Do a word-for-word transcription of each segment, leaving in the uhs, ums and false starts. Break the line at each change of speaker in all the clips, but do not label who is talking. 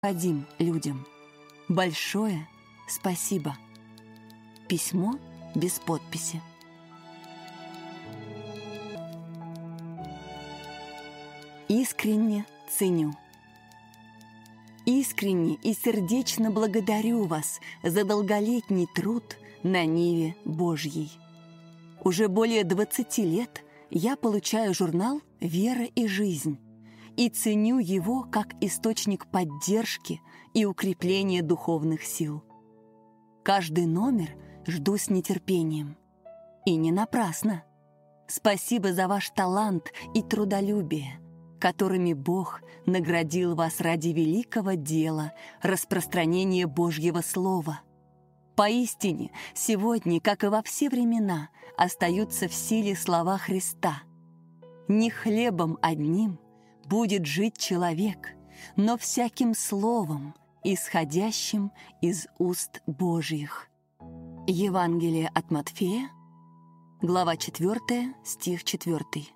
необходим людям. Большое спасибо. Письмо без подписи. Искренне ценю. Искренне и сердечно благодарю вас за долголетний труд на ниве Божьей. Уже более двадцати лет я получаю журнал «Вера и жизнь» и ценю его как источник поддержки и укрепления духовных сил. Каждый номер жду с нетерпением. И не напрасно. Спасибо за ваш талант и трудолюбие, которыми Бог наградил вас ради великого дела распространения Божьего Слова. Поистине, сегодня, как и во все времена, остаются в силе слова Христа. «Не хлебом одним будет жить человек, но всяким словом, исходящим из уст Божьих». Евангелие от Матфея, глава четвёртая, стих четвёртый.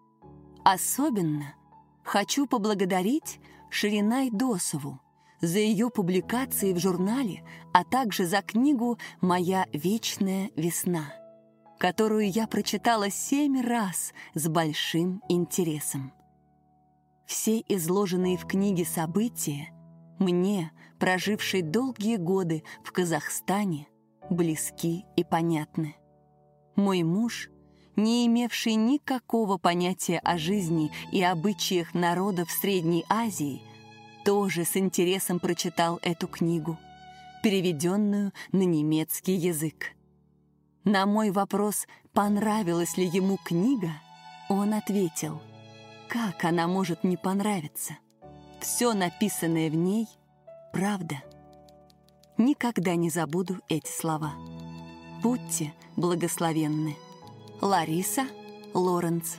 Особенно хочу поблагодарить Ширинай Досову за ее публикации в журнале, а также за книгу «Моя вечная весна», которую я прочитала семь раз с большим интересом. Все изложенные в книге события мне, прожившей долгие годы в Казахстане, близки и понятны. Мой муж, не имевший никакого понятия о жизни и обычаях народов Средней Азии, тоже с интересом прочитал эту книгу, переведенную на немецкий язык. На мой вопрос, понравилась ли ему книга, он ответил: как она может не понравиться? Все написанное в ней — правда. Никогда не забуду эти слова. Будьте благословенны. Лариса Лоренц.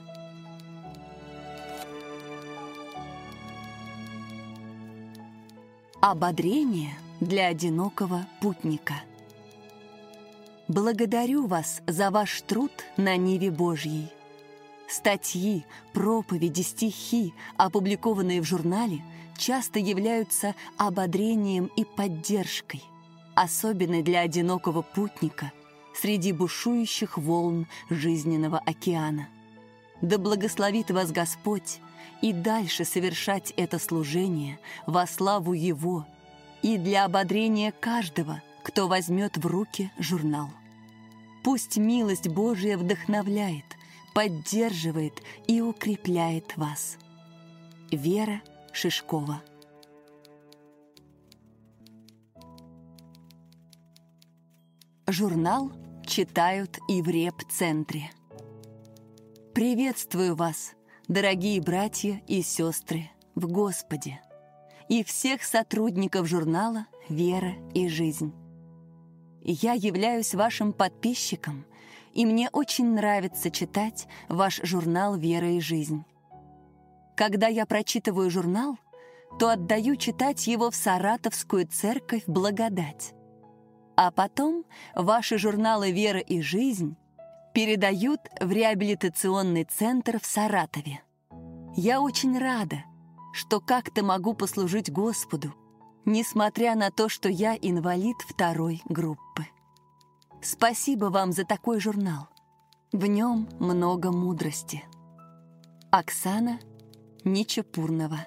Ободрение для одинокого путника. Благодарю вас за ваш труд на ниве Божьей. Статьи, проповеди, стихи, опубликованные в журнале, часто являются ободрением и поддержкой, особенно для одинокого путника среди бушующих волн жизненного океана. Да благословит вас Господь и дальше совершать это служение во славу Его и для ободрения каждого, кто возьмет в руки журнал. Пусть милость Божия вдохновляет, поддерживает и укрепляет вас. Вера Шишкова. Журнал читают и в реп-центре. Приветствую вас, дорогие братья и сестры в Господе, и всех сотрудников журнала «Вера и жизнь». Я являюсь вашим подписчиком, и мне очень нравится читать ваш журнал «Вера и жизнь». Когда я прочитываю журнал, то отдаю читать его в Саратовскую церковь «Благодать». А потом ваши журналы «Вера и жизнь» передают в реабилитационный центр в Саратове. Я очень рада, что как-то могу послужить Господу, несмотря на то, что я инвалид второй группы. Спасибо вам за такой журнал. В нем много мудрости. Оксана Нечепурнова.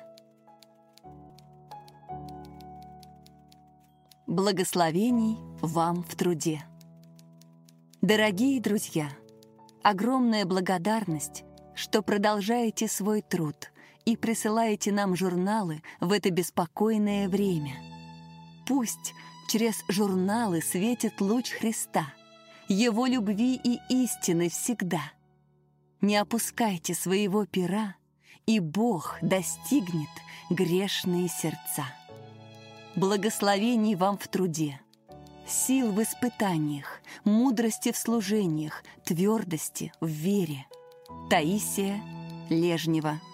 Благословений вам в труде. Дорогие друзья, огромная благодарность, что продолжаете свой труд и присылаете нам журналы в это беспокойное время. Пусть через журналы светит луч Христа, Его любви и истины всегда. Не опускайте своего пера, и Бог достигнет грешные сердца. Благословений вам в труде, сил в испытаниях, мудрости в служениях, твердости в вере. Таисия Лежнева.